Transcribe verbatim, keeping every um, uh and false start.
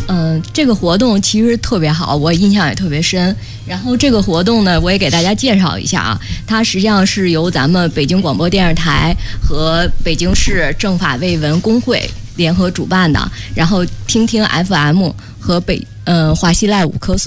嗯、呃，这个活动其实特别好，我印象也特别深。然后这个活动呢，我也给大家介绍一下啊，它实际上是由咱们北京广播电视台和北京市政法卫文工会联合主办的，然后听听 F M 和北呃华西 Live 五棵松。